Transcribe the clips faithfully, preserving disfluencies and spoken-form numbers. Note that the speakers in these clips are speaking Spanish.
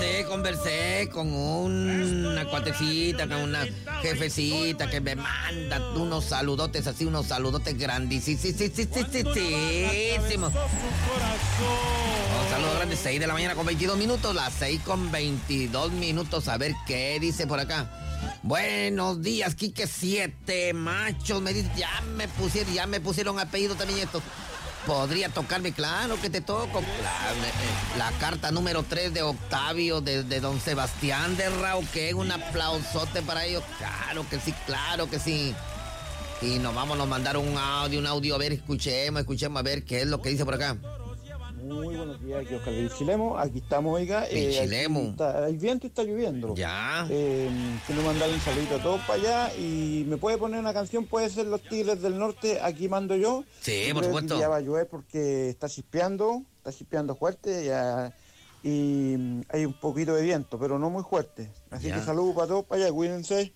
conversé, conversé con una cuatecita, con una jefecita que me manda unos saludotes así, unos saludotes grandísimos. Sí, sí, sí, sí, sí, sí, sí. Un saludo grande, seis de la mañana con veintidós minutos, las seis con veintidós minutos. A ver qué dice por acá. Buenos días, Quique, siete machos. Me dice, ya me pusieron, ya me pusieron apellido también estos. ¿Podría tocarme? Claro que te toco. La, la carta número tres de Octavio, de, de don Sebastián de Rauque. Un aplausote para ellos. Claro que sí, claro que sí. Y nos vamos a mandar un audio, un audio. A ver, escuchemos, escuchemos a ver qué es lo que dice por acá. Muy buenos días, aquí Oscar de Pichilemu. Aquí estamos, oiga. Pichilemu. Eh, hay viento y está lloviendo. Ya. Eh, quiero mandarle un saludito a todos para allá. Y me puede poner una canción, puede ser Los Tigres del Norte, Aquí Mando Yo. Sí, yo por creo supuesto. Que ya va a llover porque está chispeando, está chispeando fuerte. Ya, y mm, hay un poquito de viento, pero no muy fuerte. Así Ya. que saludos para todos para allá, cuídense.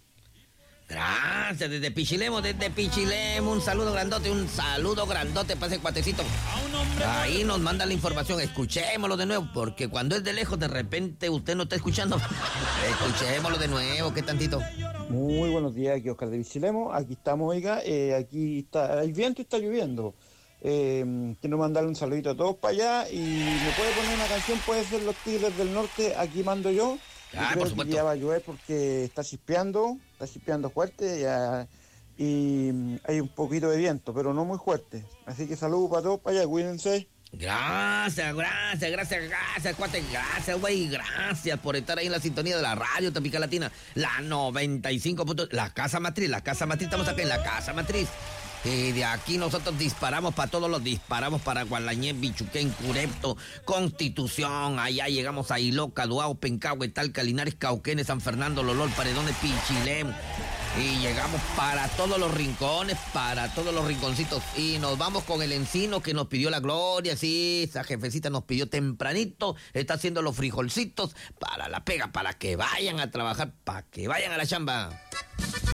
Gracias, desde Pichilemu, desde Pichilemu, un saludo grandote, un saludo grandote para ese cuatecito. Ahí nos manda la información, escuchémoslo de nuevo, porque cuando es de lejos, de repente usted no está escuchando. Escuchémoslo de nuevo, ¿qué tantito? Muy buenos días, aquí Oscar de Pichilemu. Aquí estamos, oiga. Eh, aquí está, hay viento y está lloviendo. Eh, quiero mandarle un saludito a todos para allá. Y me puede poner una canción, puede ser Los Tigres del Norte, Aquí Mando Yo. Ah, Yo por creo supuesto. que ya va a llover porque está chispeando, está chispeando fuerte ya, y mm, hay un poquito de viento, pero no muy fuerte. Así que saludos para todos para allá, cuídense. Gracias, gracias, gracias, gracias, cuate, gracias, güey, gracias por estar ahí en la sintonía de la radio Tampica Latina, la noventa y cinco puntos, la casa matriz, la casa matriz, estamos acá en la casa matriz. Y de aquí nosotros disparamos para todos los disparamos para Gualañé, Bichuquén, Curepto, Constitución, allá llegamos a Iloca, Duao, Pencahue, Talca, Linares, Cauquenes, San Fernando, Lolol, Paredones, Pichilemu. Y llegamos para todos los rincones, para todos los rinconcitos. Y nos vamos con el Encino que nos pidió la Gloria, sí, esa jefecita nos pidió tempranito, está haciendo los frijolcitos para la pega, para que vayan a trabajar, para que vayan a la chamba.